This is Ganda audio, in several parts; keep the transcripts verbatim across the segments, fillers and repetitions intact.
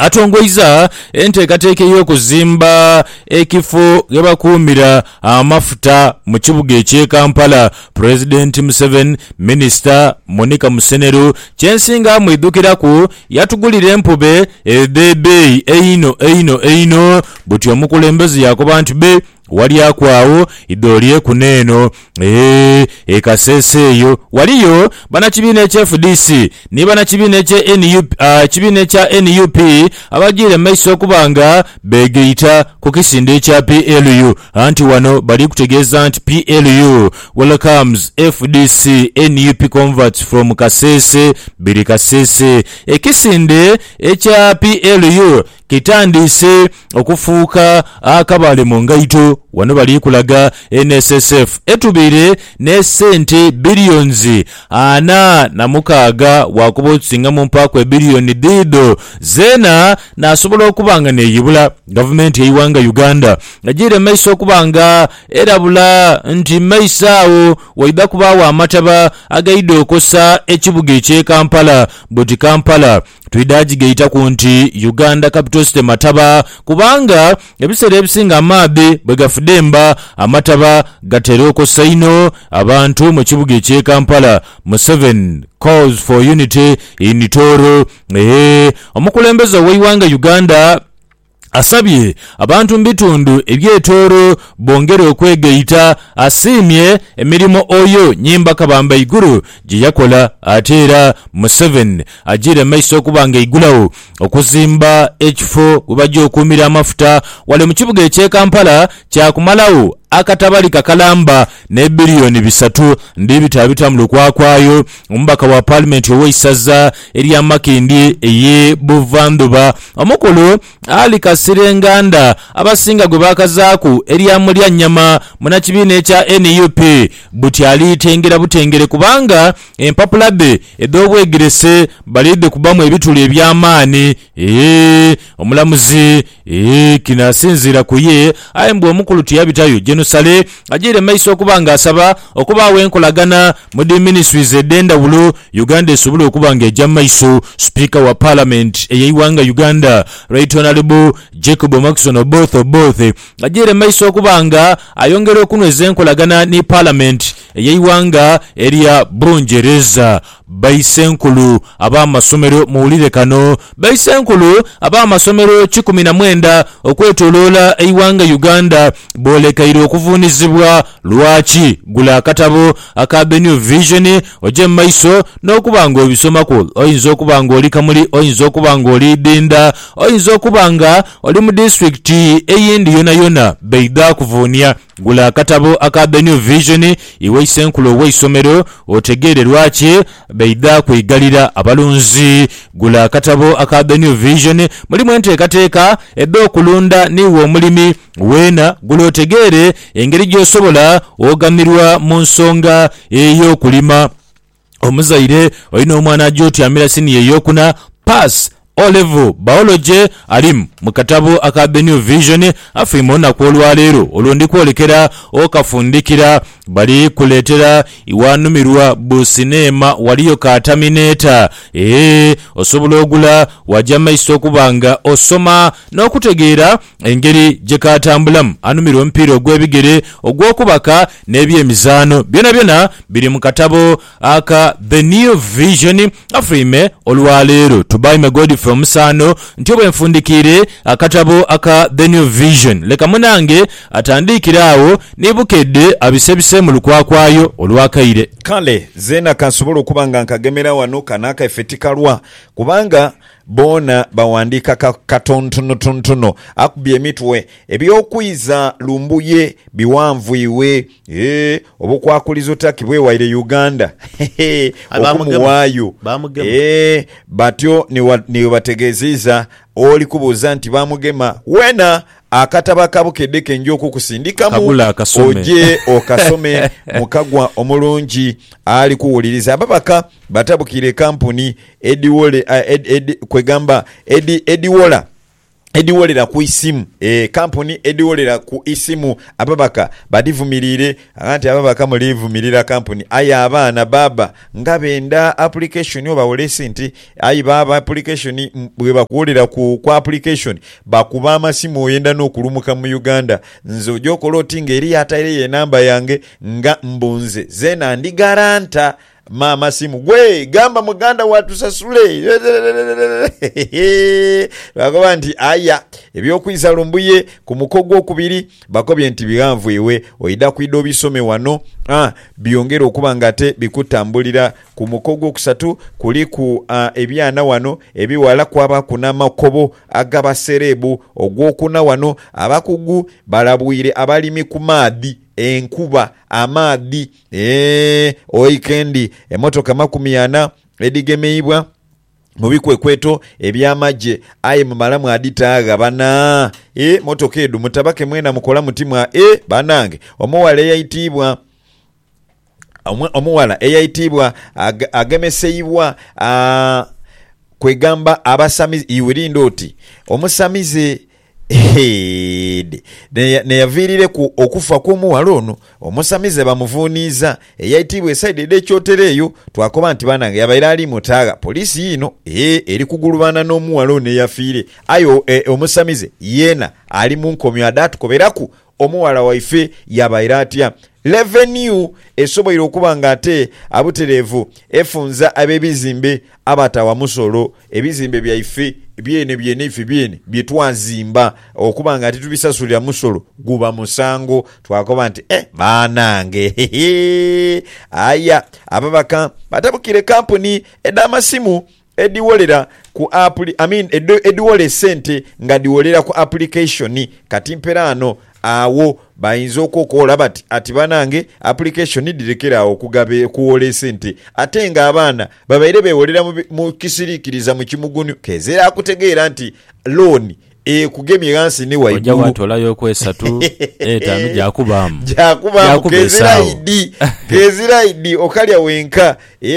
batongoiza enteekateeka y'okuzimba ekifo gye bakuumira amafuta mu kibuga eky'e Kampala. President Museveni, Minister Monica Museneru kyensinga mwidukiraku yatugulira empube ebbeebeeyi eino eino eino buti omukulembeze yakuba nti be wali akwawo idolye kuneeno ee ekasese eyo waliyo bana kibiina ekya F D C ni bana kibiina ekya N U P uh, kibiina ekya N U P abagire maiso okubanga begeita ku kisinde ekya P L U anti wano bali kutegeeza nti P L U welcomes F D C N U P converts from Kasese biri Kasese. Ekisinde ekya P L U kitandise okufuuka akabale mu ngaito wano bali kulaga N S S F etubire ne sente biliyonzi ana na mukaaga wakuba otusinga mu mpaako ebiliyoni dido zena nasobola okubanga neyibula gavumenti y'eiwanga Uganda agire maiso okubanga erabula nti maisaawo waida kubaawo amataba agaide okosa ekibuga eky'e Kampala buti Kampala tuidajigeita kunti Uganda capital city mataba kubanga ebiseera ebisinga amaabe bwe gafudemba amataba gateroko saino abantu mu kibuga eky'e Kampala. Museveni calls for unity in Toro. Eh omukulembeze w'eiwanga Uganda asabye abantu mbitundu ebyetoro bongere okwegeita asimye emirimo oyo nyimba kabamba iguru giyakola atera. Museveni ajire maiso okubanga igulawo okuzimba ekifo webaje okumira amafuta wale mu kibuga eky'e Kampala kyakumalawo akatabali kakalamba ne biliyoni bisatu ndibita bitamu kwakwayo. Omubaka wa parliament oweisaza erya Makindi eye Buvanduba omukulu Ali Kasirenganda abasinga gwe bakazaaku erya mulya nyama muna kibiina ekya N U P buti ali tengera butengere kubanga empapulabe edobwegerese balide kubamu ebituli ebyamaani. ee omulamuzi ee kinasinzira kuye ayembwa omukulu tiyabitayo Sale ajire maiso okubanga asaba okubaawo enkolagana mu di ministries edenda bulu Uganda esobole okubanga ejja maiso. Speaker wa parliament eyeiwanga Uganda Right Honorable Jacob Maxson Oboth Oboth ajire maiso okubanga ayongera okunweza enkolagana ni parliament eyeiwanga erya Bungereza. Baisenkulu aba amasomero muwulire kano baisenkulu aba amasomero kikumi na mwenda okwetoloola eiwanga Uganda bolekaire okuvunizibwa lwaki gula akatabo aka Benue Vision oje maiso n'okubanga obisomako oyinza okubanga oli Kamuli oyinza okubanga oli Dinda oyinza okubanga oli mu district eyindi yona yona beida kuvunia gula akatabo aka Benue Vision iweisenkulu weisomero otegere lwaki beida kwegalira abalunzi. Gula akatabo aka Benue Vision mulimu enteekateeka edda okulunda niwo omulimi wena gula otegere engeri gy'osobola ogamirwa mu nsonga ey'okulima. Omuzaire olina omwana aj'otyamira sini ey'okuna pass O level biology alim mukatabo aka Benue Vision afimo na kwolwalero olundi kwolekera okafundikira bali kuletera iwanumirwa businema waliyo ka terminator eh osobola ogula wajja maiso okubanga osoma n'okutegeera engeri gye katambulamu anumirwa mpira ogw'ebigere ogw'okubaka n'ebyemizaano byona byona biri mu katabo aka Benue Vision afime olwalero tubai megodi from Sano ntyo enfundikire akatabo aka Benue Vision leka munange atandikirawo nibukedde abisebise mu lukwakwayo olwakaire kale zena kansobola okubanga nkagemera wano kanaka efetikalwa kubanga bona bawandika katontono tontono akubye emitwe ebyokwiza lumbuye biwanvu iwe eh obukwakulizo takibwe waire Uganda okumuwayo eh batyo ni bategeziza oli kubuza nti bamugema wena akataba kabukedde kenjo okukusindikamu oje okasome mukagwa omulungi ali kuwuliriza ababaka batabukire kampuni ediwole uh, ed, ed, kwegamba edi ediwola ediwolera ku isimu e kampuni ediwolera ku isimu ababaka badivumirire anti ababaka mulivumirira kampuni aya abaana baba nga benda application oba wolesi nti ayi baba application bwe bakuwolera ku kwa application bakuba amasimu oyenda n'okulumuka mu Uganda nze ojokola oti ngeri atayire ye namba yange nga mbunze zena ndi garanta mama simu gwe gamba muganda watu sasule bakoba nti aya ebyokwiza lumbuye ku mukogo okubiri bakobye nti biganvu ewe oida kuido bisome wano ah byongera okuba ngate bikutambulira ku mukogo okusatu kuli ku uh, ebyana wano ebiwala kwaba kuna makobo agaba serebu ogwokuna wano abakugu balabwire abalimi ku maadi enkuba amadi eh oikendi emotoka makumi ana edigemeibwa mubikwekweto ebyamaje aye mumalamu aditaaga bana eh motoka edu mutabake mwena mukola mutimwa eh banange omuwala yayitibwa omuwala eyayitibwa ag, agemeseibwa a kwegamba abasamizi iwirindo oti omusamize ne yavirire ku okufa kw'omuwala ono omusamize bamuvuniiza eyayitibwa esaidi edekyotereeyo twakoba nti banange yabaire ali mutaaga polisi yino e, eri kugulubana n'omuwala ono eyafiire ayo e, omusamize yena ali mu nkomyo adatukoberaku omuwala waife yabaire atya revenue esoboire okuba nga ate abutereevu efunza ab'ebizimbe abatawa musolo ebizimbe byaife byene byene ife byene byetwazimba okuba nga tubisasulira musolo guba musango twakoba nti eh banange aya ababaka batabukire company edamasimu ediwolera ku appli I mean ediwole sente nga diwolera ku application kati mperano awo bayinza okukola bati ati banange application direkera okugabe kuwole sente ate nga abaana babaire bewolera mu kisirikiriza mu kimugunu kezera akutegeera nti loan e kugemye gansi ni wa igulu watola yo kwesatu etano jakubamu jakubamu kezira idi kezira idi okalya wenka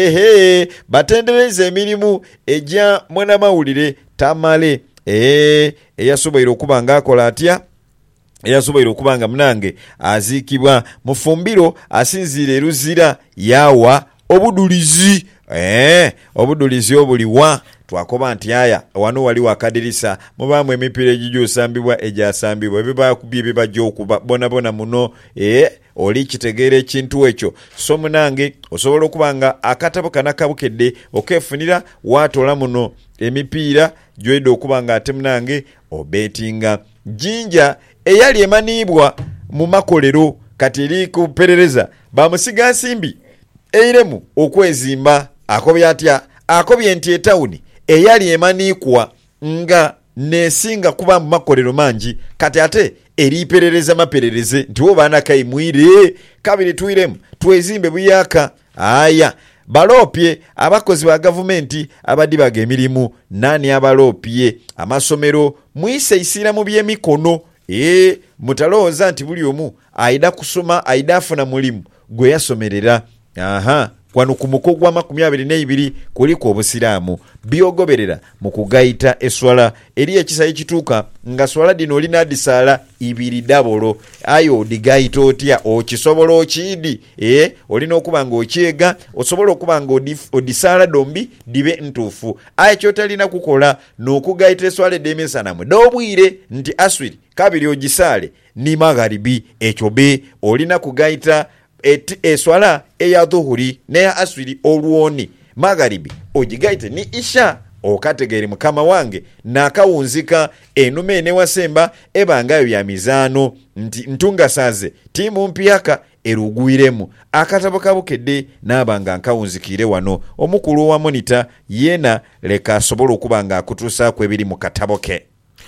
ehe batendereze emirimu eja mwana mawulire tamale eh eyasoboire okubanga akola atya eyasoboire okubanga munange azikibwa mufumbiro asinzire ruzira yawa obudulizi eh obudulizi obuliwa twakoba nti aya wano wali wakadirisa mubamu emipira egijo sambibwa ejasambibwa ebiba kubye bibajo okuba bona bona muno eh oli kitegeere ekintu ekyo so munange osobola okubanga akatabo kanakabukedde okefunira watola muno emipira joido okubanga ate munange obetinga jinja eyali emanibwa mu makolero kati eri kuperereza bamusiga nsimbi eiremu okwezimba akobya atya akobye nti etawuni eyali emanikwa nga nesinga kuba mu makolero mangi kati ate eri perereza maperereze nti wo bana kaimwire kabiri tuiremu twezimbe buyaka aya balopye abakozi ba gavumenti abadibaga emirimu nani abalopye amasomero mwise isira mu byemikono e mutalooza nti buli omu aida kusoma aida afuna mulimu gwe yasomerera aha kwano ku mukogo wa makumi abiri n'ebiri kuliko obusiraamu byogoberera mu kugaita eswala eri ekisa ekituuka nga swala dino olina adisala ibiri dabolo ayo digaita otya okisobola okidi eh olina okuba nga okyega osobola okuba nga odisala dombi dibe ntuufu ayo kyotalina kukola n'okugaita eswala edemesanamu dobwire nti aswiri kabiri ogisale ni magharibi ekyo be olina kugaita et eswala eya dhuhuri neya aswiri olwoni magharibi ojigaite ni isha okategere mukama wange nakawunzika enume ne wasemba ebangayo ya mizano nti ntunga saze timu mpiyaka erugwiremu akatabo kabukedde nabanga nkawunzikire wano omukulu wa monitor yena leka sobola okubanga akutusa kwebiri mu katabo ke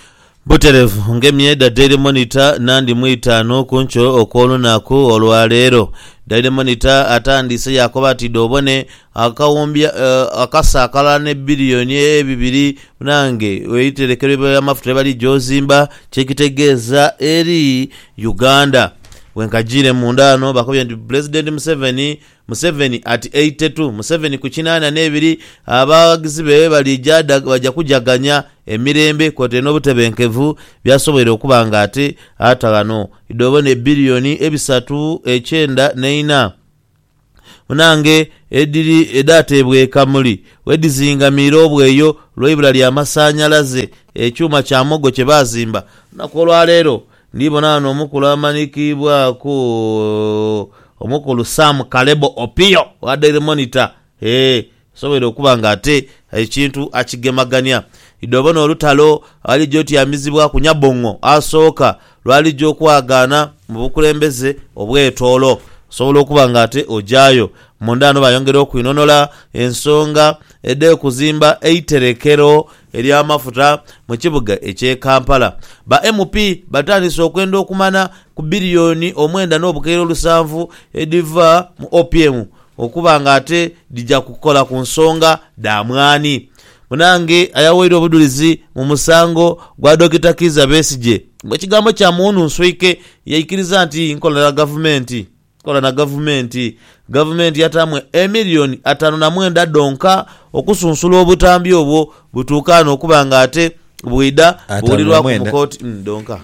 Buterevu ngemyeda Daily Monitor nandi mwitano kuncho okono nako olwalero Daily Monitor atandise yakobati dobone akawumbya uh, akasakala ne billioni ebibiri nange weiterekerebe amafuta bali jozimba chekitegeza eri Uganda wenkajire mundano bakobye nti President Museveni Museveni at eighty-two Museveni ku kinana n'ebiri abagizi be balijada bajja kujaganya emirembe kote n'obutebenkevu byasobwere okubanga ate atagano idobone billioni ebisatu ekyenda neina munange ediri edatebwe kamuli wedizingamira obweyo lw'ibula lya masanyalaze ekyuma kya mogo kye bazimba nakolwa leero ndibona ano omukulu amanikibwako omukulu Sam Kalebo Opio wa Daily Monitor eh sobera okubanga ate ekintu akigemaganya idobona olutalo ali joti yamizibwa ku Nyabongo asooka lwali jokwagana mu bukulembeze obwetolo sobola okubanga ate ojayo mundano bayongera okwinonola ensonga ede kuzimba eiterekero ery'amafuta mu kibuga ekye Kampala ba M P batandise okwenda okumana ku biliyoni omwenda n'obukeero lusanvu ediva mu O P M okubanga ate dijja kukola ku nsonga damwani munange ayaweero obudulizi mu musango gwa Dokita Kizza Besigye ekigambo kya muntu nswike yayikiriza nti nkola na government kola na government government yatamwe emiliyoni atano na mwenda donka okusunsula obutambi obwo butukana okubanga ate bwida bulirwa ku mukoti mm, donka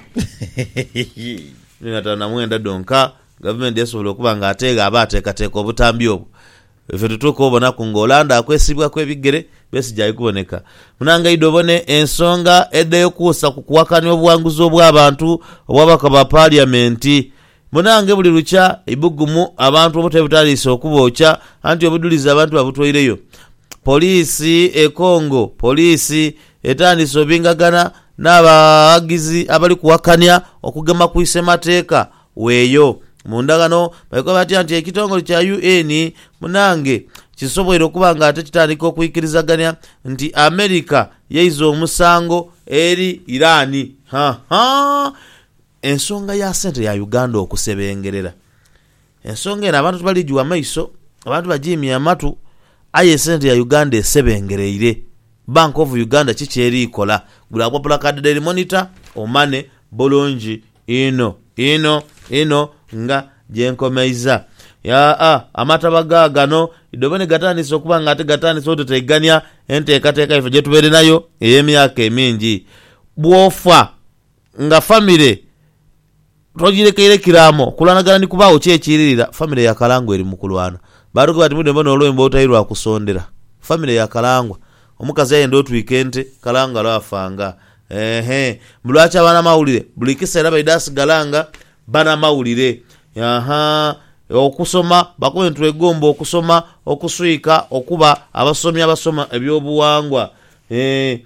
ni atano na mwenda donka government yasobola okubanga ate abateekateeka obutambi obwo efe tutuuka obona ku ngolanda akwesibwa kwebigere Besigye ayikuboneka munanga idobone ensonga eddeyo kuusa ku kuwakanya obuwanguzi obw'abantu obwabaka ba parliamenti munange buli lucha ibugumu abantu obutebutaliisa okubocha anti obuduliza abantu babutwaireyo polisi e Congo polisi etandise obingagana n'abagizi abali kuwakanya okugema kuise mateeka weeyo mundagano bayiko bati anti ekitongole kya U N munange kisobwere okubanga ate kitandika okuyikirizaganya nti America yeizo omusango eri Irani ha ha ensonga ya sente ya Uganda okusebengerera ensonga ena abantu balijwa maiso abantu bajimya amatu aye sente ya Uganda esebengereire Bank of Uganda kikyeri ikola gula popular card Daily Monitor omane bolonji ino ino ino nga jenkomeiza ya a amatabaga gano idobone gatandise okubanga ate gatandise oteteganya enteekateeka ife gye tubeere nayo ey'emyaka emingi bwofa nga family tojirekeire kiramo kulanagana ni kubaawo kyekiririra family ya Kalangwa eri mukulwana baruko bati mude mbono olwembo otayirwa kusondera family ya Kalangwa omukazi yende otwikente Kalangwa lwafanga ehe mulwacha bana mawulire bulikisera baidasi galanga bana mawulire aha okusoma bakwentwe egombo okusoma okuswika okuba abasomi abasoma ebyobuwangwa eh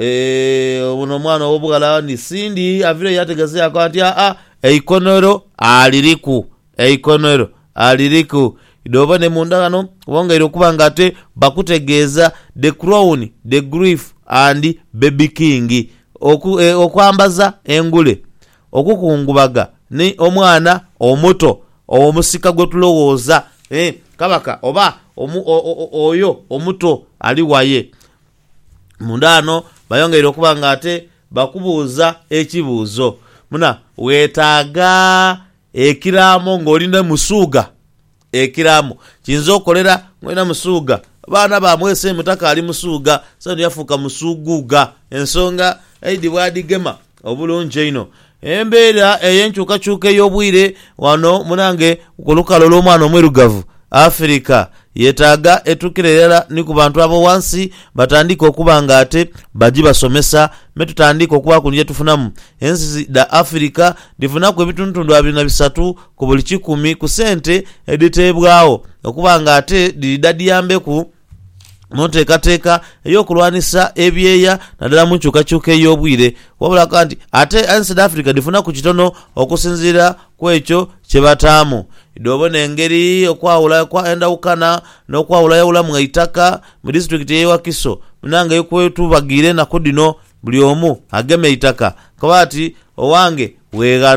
eh ono mwana obugala ni sindi avire yategaze akati a eikonero aliriku eikonero aliriku idobane mundagano wongaire okubanga ate bakutegeeza the crown the grief and baby king oku eh, okwambaza engule okukungubaga ni omwana omuto omusika gwetulowooza eh kabaka oba omu, o, o, o, oyo omuto ali waye mundano bayongaire okubanga ate bakubuuza ekibuuzo muna wetaaga ekiramo ng'olinda musuuga ekiramo kiyinza okolera ng'olina musuuga baana bamwese mutaka ali musuuga sano yafuuka musuuguuga ensonga eidi bwadigema obulungi ino embeera ey'enkyukakyuka ey'obwire wano munange ku lukalo lw'omwana omwirugavu Afrika yetaaga etukirerera ni ku bantu abo wansi batandika okubanga ate baji basomesa metutandika okuba kunje tufunamu ensi da Afrika difuna ku ebituntundu abiri na bisatu ku buli kikumi ku sente editebwawo okubanga ate didadiyambe ku monteekateeka ey'okulwanisa ebyeya naddala mu nkyukakyuka ey'obwire wabula kandi ate ensi da Afrika difuna ku kitono okusinziira ku ekyo kye bataamu idobona engeri okwawula kwa endawukana n'okwawula yawulamu nga itaka mu district y'ewakiso munanga yokwetubagire nako dino buli omu ageme itaka kabati owange weegano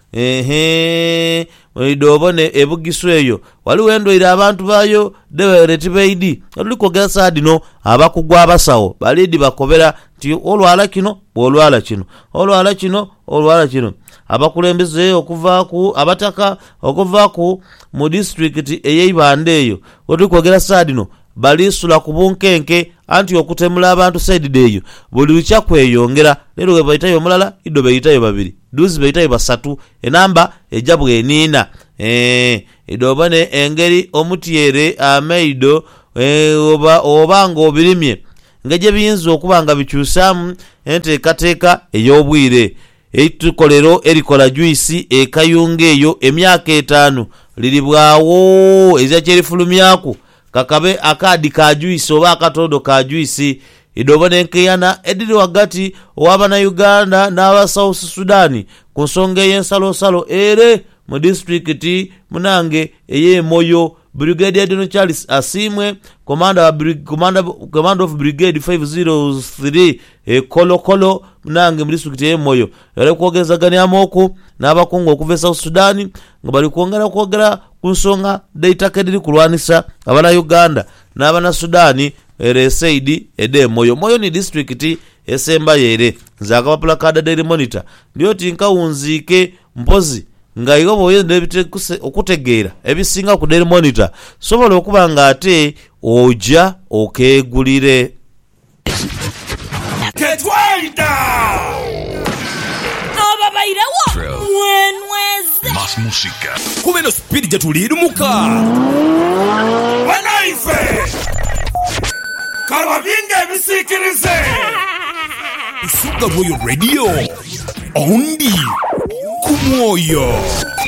ehe idobone ebugisu eyo waliwo endwaire abantu bayo dewere tibeidi olulikwogera saadino abakugwa abasawo balidi bakobera nti olwala kino olwala kino olwala kino olwala kino abakulembeze okuvaaku abataka okuvaaku mu district eyeibande eyo olulikwogera saadino balisula ku bunkenke anti okutemula abantu side eyo buli lucha kweyongera lero we bayitayo mulala ido bayitayo babiri duzi bayitayo basatu enamba ejabwe enina eh idobane engeri omutiere ameido eh, oba obanga obirimye ngaje biyinza okubanga bikyusamu ente kateeka eyobwire eitukolero erikola juice ekayunge eyo emyaka etaano liribwawo ezya kyerifulumyaku kakabe akadi ka juice oba akatodo ka juice idobane nkeyana ediri wagati owabana Uganda n'aba South Sudan ku nsonga y'ensalo salo ere mu district munange eye Moyo Brigadier General Charles Asimwe commander wa commander commander of brigade five oh three e kolo kolo munange mu district eye Moyo yale kwogezaganya amoku n'abakungu okuva South Sudan nga bali kwongera kwogera ku nsonga deitaka ediri kulwanisa abana Uganda n'abana Sudani ere saidi ede Moyo Moyo ni district esemba yere nzaka placard daily monitor ndiyo tinkawunzike mpozi nga igobo yende okutegeera ebisinga ku daily monitor sobola okubanga ate oja okegulire ketwaida ababairawo mwenweze Más música. kubeno speed jetulirumuka wanaife karwa vinga ebisikirize isuga Royal Radio ondi kumwoyo